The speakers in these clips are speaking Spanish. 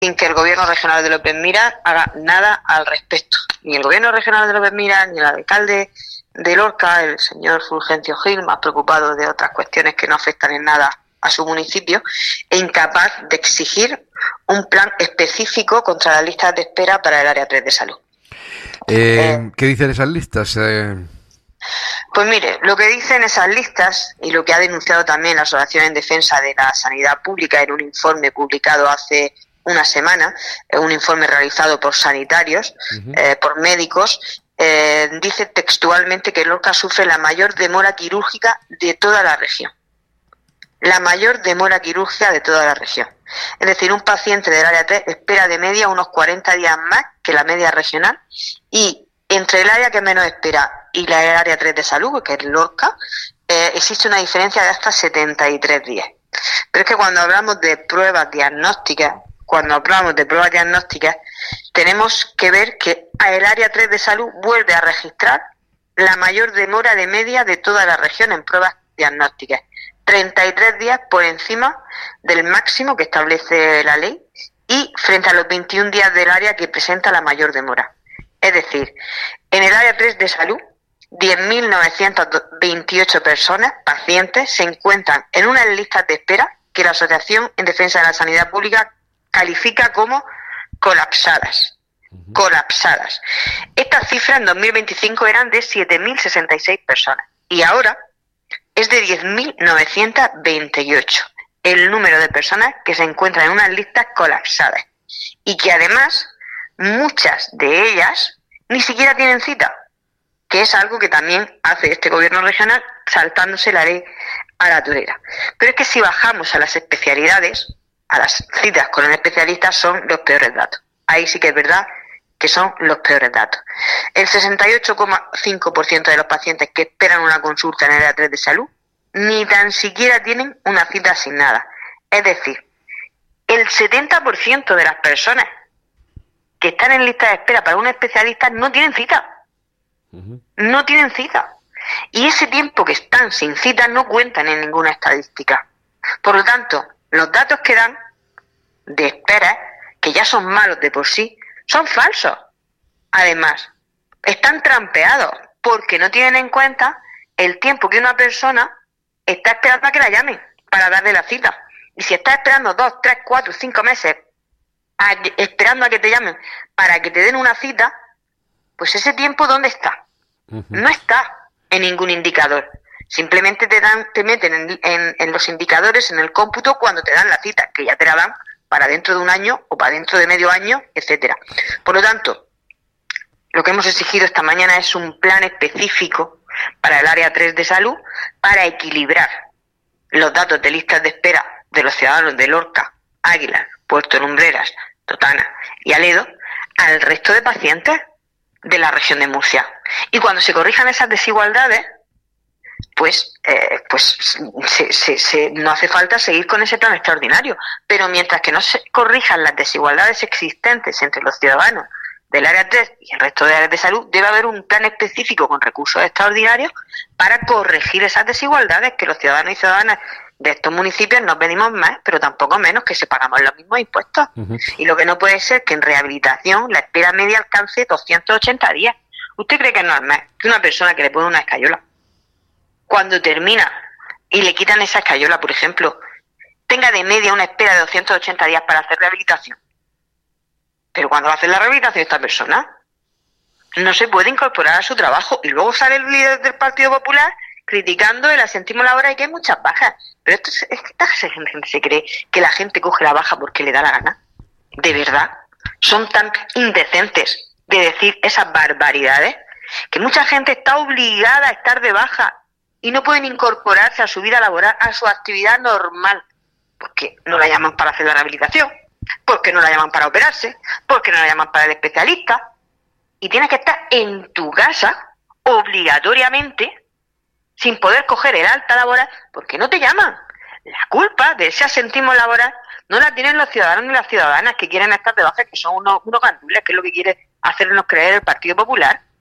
sin que el gobierno regional de López Miras haga nada al respecto. Ni el gobierno regional de López Miras, ni el alcalde de Lorca, el señor Fulgencio Gil, más preocupado de otras cuestiones que no afectan en nada a su municipio, e incapaz de exigir un plan específico contra las listas de espera para el área 3 de salud. ¿Qué dicen esas listas? Pues mire, lo que dicen esas listas y lo que ha denunciado también la Asociación en Defensa de la Sanidad Pública en un informe publicado hace una semana, un informe realizado por sanitarios, por médicos, dice textualmente que Lorca sufre la mayor demora quirúrgica de toda la región. La mayor demora quirúrgica de toda la región. Es decir, un paciente del área 3 espera de media unos 40 días más que la media regional, y entre el área que menos espera y la área 3 de salud, que es Lorca, existe una diferencia de hasta 73 días. Pero es que cuando hablamos de pruebas diagnósticas, tenemos que ver que el área 3 de salud vuelve a registrar la mayor demora de media de toda la región en pruebas diagnósticas. 33 días por encima del máximo que establece la ley y frente a los 21 días del área que presenta la mayor demora. Es decir, en el área 3 de salud, 10.928 personas, pacientes, se encuentran en unas listas de espera que la Asociación en Defensa de la Sanidad Pública califica como colapsadas. Colapsadas. Estas cifras en 2025 eran de 7.066 personas y ahora es de 10.928 el número de personas que se encuentran en unas listas colapsadas y que además muchas de ellas ni siquiera tienen cita, que es algo que también hace este gobierno regional saltándose la ley a la torera. Pero es que si bajamos a las especialidades, a las citas con el especialista, son los peores datos. Ahí sí que es verdad que son los peores datos. El 68,5% de los pacientes que esperan una consulta en el área 3 de salud ni tan siquiera tienen una cita asignada. Es decir, el 70% de las personas que están en lista de espera para un especialista no tienen cita. No tienen cita. Y ese tiempo que están sin cita no cuentan en ninguna estadística. Por lo tanto, los datos que dan de espera, que ya son malos de por sí, son falsos. Además, están trampeados porque no tienen en cuenta el tiempo que una persona está esperando a que la llamen para darle la cita. Y si está esperando 2, 3, 4, 5 meses esperando a que te llamen para que te den una cita, pues ese tiempo ¿dónde está? No está en ningún indicador. Simplemente te meten en los indicadores, en el cómputo, cuando te dan la cita, que ya te la dan para dentro de un año o para dentro de medio año, etcétera. Por lo tanto, lo que hemos exigido esta mañana es un plan específico para el área 3 de salud para equilibrar los datos de listas de espera de los ciudadanos de Lorca, Águilas, Puerto Lumbreras, Totana y Aledo al resto de pacientes de la región de Murcia. Y cuando se corrijan esas desigualdades, no hace falta seguir con ese plan extraordinario. Pero mientras que no se corrijan las desigualdades existentes entre los ciudadanos del área 3 y el resto de áreas de salud, debe haber un plan específico con recursos extraordinarios para corregir esas desigualdades, que los ciudadanos y ciudadanas de estos municipios no pedimos más, pero tampoco menos, que se pagamos los mismos impuestos. Y lo que no puede ser que en rehabilitación la espera media alcance 280 días. ¿Usted cree que es normal que una persona que le pone una escayola, cuando termina y le quitan esa escayola, por ejemplo, tenga de media una espera de 280 días para hacer rehabilitación? Pero cuando va a hacer la rehabilitación esta persona, no se puede incorporar a su trabajo, y luego sale el líder del Partido Popular criticando el asentismo laboral y que hay muchas bajas. Pero esta gente se cree que la gente coge la baja porque le da la gana. ¿De verdad? Son tan indecentes de decir esas barbaridades que mucha gente está obligada a estar de baja y no pueden incorporarse a su vida laboral, a su actividad normal, porque no la llaman para hacer la rehabilitación, porque no la llaman para operarse, porque no la llaman para el especialista, y tienes que estar en tu casa obligatoriamente sin poder coger el alta laboral porque no te llaman. La culpa de ese asentismo laboral no la tienen los ciudadanos ni las ciudadanas que quieren estar de baja, que son unos gandules, que es lo que quiere hacernos creer el Partido Popular.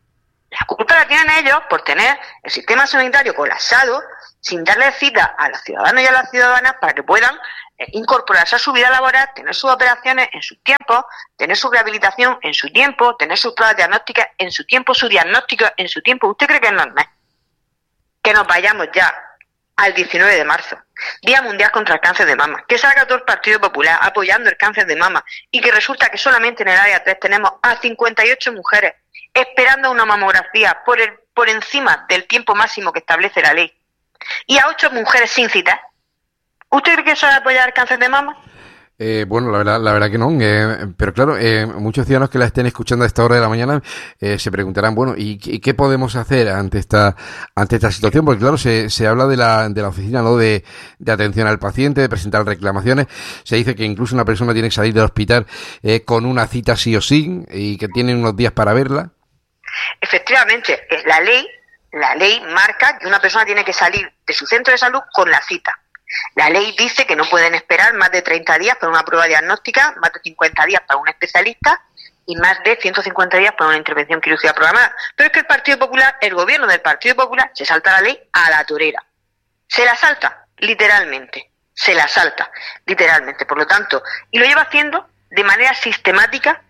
La culpa la tienen ellos por tener el sistema sanitario colapsado, sin darle cita a los ciudadanos y a las ciudadanas para que puedan incorporarse a su vida laboral, tener sus operaciones en sus tiempos, tener su rehabilitación en su tiempo, tener sus pruebas diagnósticas en su tiempo, su diagnóstico en su tiempo. ¿Usted cree que es normal que nos vayamos ya al 19 de marzo, Día Mundial contra el Cáncer de Mama, que salga todo el Partido Popular apoyando el cáncer de mama y que resulta que solamente en el área 3 tenemos a 58 mujeres esperando una mamografía por encima del tiempo máximo que establece la ley y a 8 mujeres sin cita? ¿Usted cree que eso es apoyar el cáncer de mama? Bueno, la verdad que no, pero claro, muchos ciudadanos que la estén escuchando a esta hora de la mañana se preguntarán, bueno, ¿y qué podemos hacer ante esta situación? Porque claro, se habla de la oficina, ¿no?, de atención al paciente, de presentar reclamaciones. Se dice que incluso una persona tiene que salir del hospital con una cita sí o sí y que tiene unos días para verla. Efectivamente, la ley marca que una persona tiene que salir de su centro de salud con la cita. La ley dice que no pueden esperar más de 30 días para una prueba diagnóstica, más de 50 días para un especialista y más de 150 días para una intervención quirúrgica programada. Pero es que el Partido Popular, el gobierno del Partido Popular, se salta la ley a la torera. Se la salta, literalmente. Por lo tanto, y lo lleva haciendo de manera sistemática,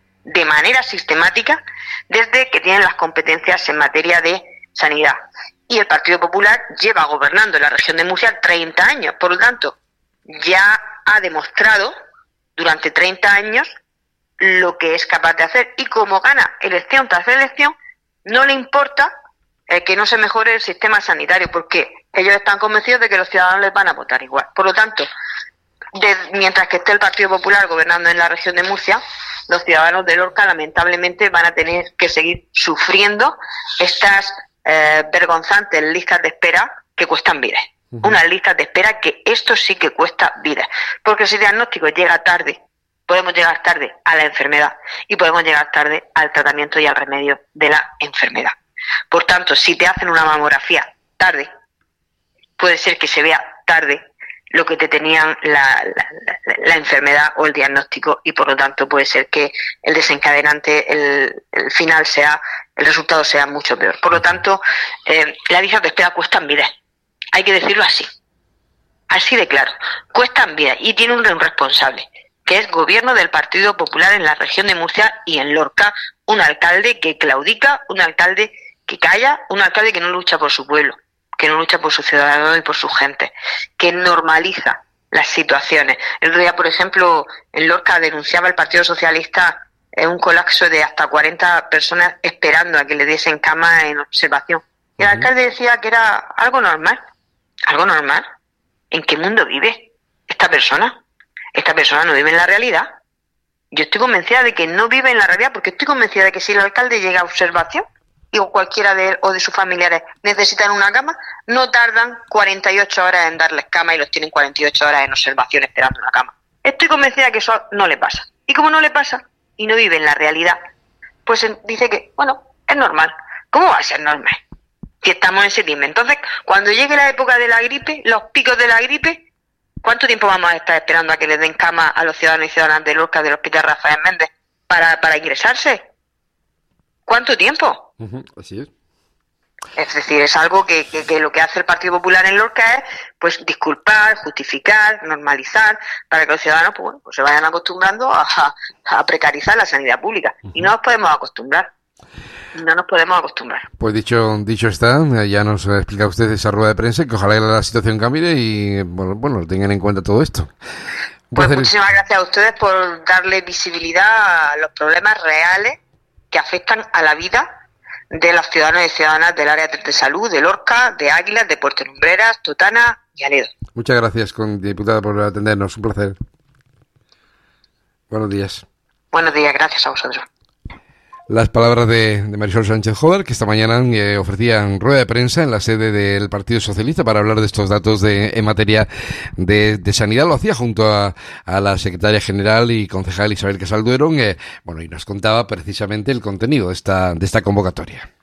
desde que tienen las competencias en materia de sanidad. Y el Partido Popular lleva gobernando en la región de Murcia 30 años. Por lo tanto, ya ha demostrado durante 30 años lo que es capaz de hacer. Y como gana elección tras elección, no le importa que no se mejore el sistema sanitario, porque ellos están convencidos de que los ciudadanos les van a votar igual. Por lo tanto, mientras que esté el Partido Popular gobernando en la región de Murcia, los ciudadanos de Lorca lamentablemente van a tener que seguir sufriendo estas vergonzantes listas de espera que cuestan vidas. Unas listas de espera que esto sí que cuesta vidas. Porque si el diagnóstico llega tarde, podemos llegar tarde a la enfermedad y podemos llegar tarde al tratamiento y al remedio de la enfermedad. Por tanto, si te hacen una mamografía tarde, puede ser que se vea tarde lo que te tenían la enfermedad o el diagnóstico, y por lo tanto puede ser que el desencadenante, el final sea, el resultado sea mucho peor. Por lo tanto, las listas de espera cuestan vidas. Hay que decirlo así de claro. Cuestan vidas y tiene un responsable, que es gobierno del Partido Popular en la región de Murcia y en Lorca, un alcalde que claudica, un alcalde que calla, un alcalde que no lucha por su pueblo, que no lucha por sus ciudadanos y por su gente, que normaliza las situaciones. El otro día, por ejemplo, en Lorca denunciaba el Partido Socialista un colapso de hasta 40 personas esperando a que le diesen cama en observación. Y el alcalde decía que era algo normal. ¿Algo normal? ¿En qué mundo vive esta persona? Esta persona no vive en la realidad. Yo estoy convencida de que no vive en la realidad, porque estoy convencida de que si el alcalde llega a observación y o cualquiera de él o de sus familiares necesitan una cama, no tardan 48 horas en darles cama y los tienen 48 horas en observación esperando una cama. Estoy convencida de que eso no le pasa. Y como no le pasa y no vive en la realidad, pues dice que, bueno, es normal. ¿Cómo va a ser normal si estamos en septiembre? Entonces, cuando llegue la época de la gripe, los picos de la gripe, ¿cuánto tiempo vamos a estar esperando a que les den cama a los ciudadanos y ciudadanas de Lorca del Hospital Rafael Méndez para ingresarse? ¿Cuánto tiempo? Así es. Es decir, es algo que lo que hace el Partido Popular en Lorca es pues disculpar, justificar, normalizar, para que los ciudadanos pues se vayan acostumbrando a precarizar la sanidad pública. Y no nos podemos acostumbrar. Pues dicho está, ya nos ha explicado usted esa rueda de prensa, que ojalá la situación cambie y bueno tengan en cuenta todo esto. Pues muchísimas gracias a ustedes por darle visibilidad a los problemas reales que afectan a la vida de los ciudadanos y ciudadanas del área de salud, de Lorca, de Águilas, de Puerto Lumbreras, Totana y Aledo. Muchas gracias, diputada, por atendernos. Un placer. Buenos días. Buenos días, gracias a vosotros. Las palabras de Marisol Sánchez Jover, que esta mañana ofrecían rueda de prensa en la sede del Partido Socialista para hablar de estos datos en materia de sanidad. Lo hacía junto a la secretaria general y concejal Isabel Casal Duero, y nos contaba precisamente el contenido de esta convocatoria.